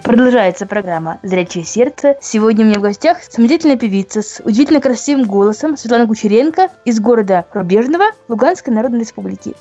Продолжается программа «Зрячее сердце». Сегодня у меня в гостях самодеятельная певица с удивительно красивым голосом Светлана Кучеренко из города Рубежного Луганской Народной Республики.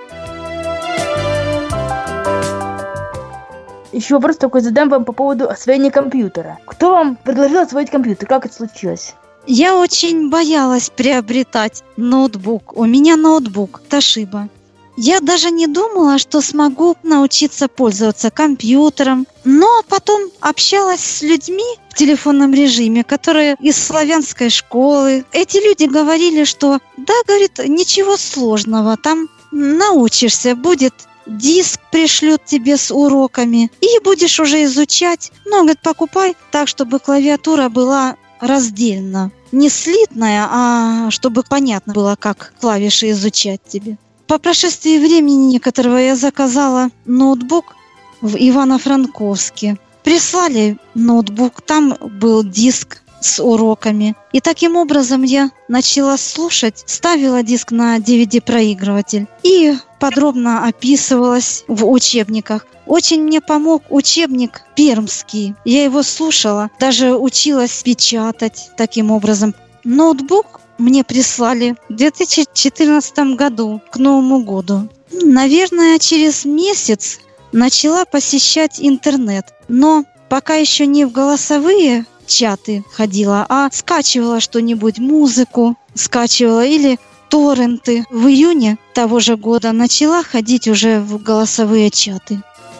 Еще вопрос такой задам вам по поводу освоения компьютера. Кто вам предложил освоить компьютер? Как это случилось? Я очень боялась приобретать ноутбук. У меня ноутбук Toshiba. Я даже не думала, что смогу научиться пользоваться компьютером. Но потом общалась с людьми в телефонном режиме, которые из славянской школы. Эти люди говорили, что да, говорит, ничего сложного, там научишься, будет диск пришлют тебе с уроками, и будешь уже изучать. Но, говорит, покупай так, чтобы клавиатура была раздельно. Не слитная, а чтобы понятно было, как клавиши изучать тебе. По прошествии времени некоторого я заказала ноутбук в Ивано-Франковске. Прислали ноутбук, там был диск с уроками. И таким образом я начала слушать, ставила диск на DVD-проигрыватель и подробно описывалась в учебниках. Очень мне помог учебник пермский. Я его слушала, даже училась печатать таким образом. Ноутбук мне прислали в 2014 году, к Новому году. Наверное, через месяц начала посещать интернет. Но пока еще не в голосовые чаты ходила, а скачивала что-нибудь, музыку скачивала или торренты. В июне того же года начала ходить уже в голосовые чаты.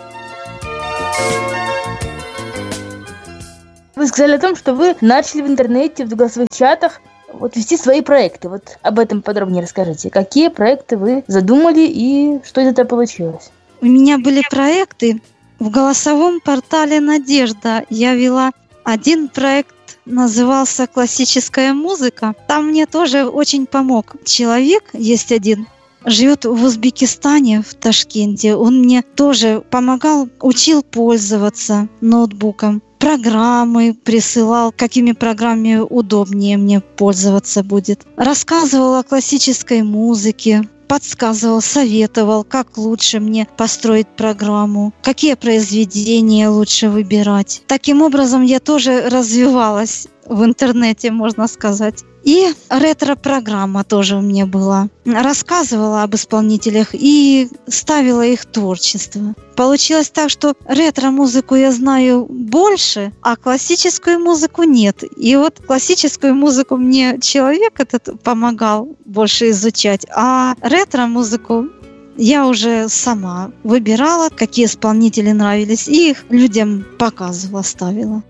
Вы сказали о том, что вы начали в интернете, в голосовых чатах вести свои проекты. Об этом подробнее расскажите. Какие проекты вы задумали и что из этого получилось? У меня были проекты в голосовом портале «Надежда». Я вела один проект, назывался «Классическая музыка». Там мне тоже очень помог человек, есть один, живет в Узбекистане, в Ташкенте. Он мне тоже помогал, учил пользоваться ноутбуком. Программы присылал, какими программами удобнее мне пользоваться будет. Рассказывал о классической музыке, подсказывал, советовал, как лучше мне построить программу, какие произведения лучше выбирать. Таким образом, я тоже развивалась в интернете, можно сказать. И ретро-программа тоже у меня была. Рассказывала об исполнителях и ставила их творчество. Получилось так, что ретро-музыку я знаю больше, а классическую музыку нет. И классическую музыку мне человек этот помогал больше изучать, а ретро-музыку я уже сама выбирала, какие исполнители нравились, и их людям показывала, ставила.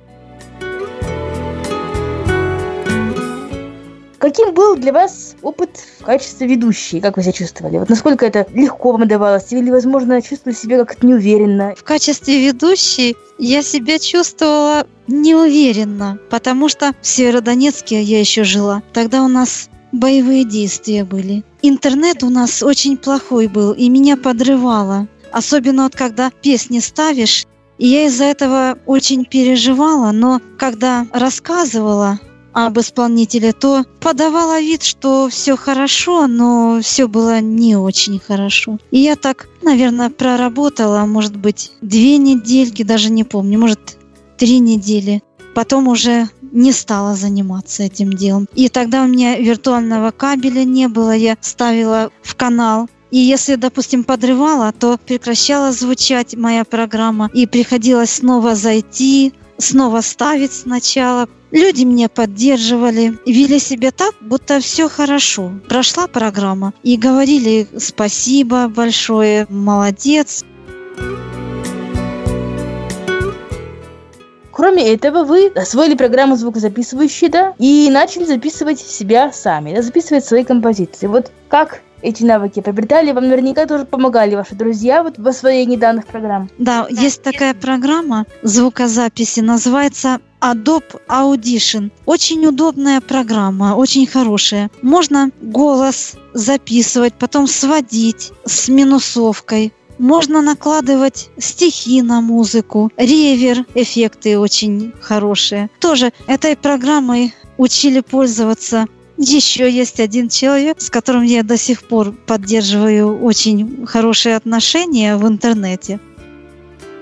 Каким был для вас опыт в качестве ведущей? Как вы себя чувствовали? Насколько это легко вам давалось? Или, возможно, чувствовали себя как-то неуверенно? В качестве ведущей я себя чувствовала неуверенно, потому что в Северодонецке я еще жила. Тогда у нас боевые действия были. Интернет у нас очень плохой был, и меня подрывало. Особенно когда песни ставишь. И я из-за этого очень переживала, но когда рассказывала об исполнителе, то подавала вид, что все хорошо, но все было не очень хорошо. И я так, наверное, проработала, может быть, 2 недельки, даже не помню, может, 3 недели. Потом уже не стала заниматься этим делом. И тогда у меня виртуального кабеля не было, я ставила в канал. И если, допустим, подрывала, то прекращала звучать моя программа, и приходилось снова зайти, снова ставить сначала. Люди меня поддерживали, вели себя так, будто все хорошо. Прошла программа и говорили спасибо большое, молодец. Кроме этого, вы освоили программу звукозаписывающую, да, и начали записывать себя сами, да, записывать свои композиции. Как эти навыки приобретали, вам наверняка тоже помогали ваши друзья в освоении данных программ. Да, есть такая программа звукозаписи, называется Adobe Audition. Очень удобная программа, очень хорошая. Можно голос записывать, потом сводить с минусовкой. Можно накладывать стихи на музыку, ревер, эффекты очень хорошие. Тоже этой программой учили пользоваться. Еще есть один человек, с которым я до сих пор поддерживаю очень хорошие отношения в интернете.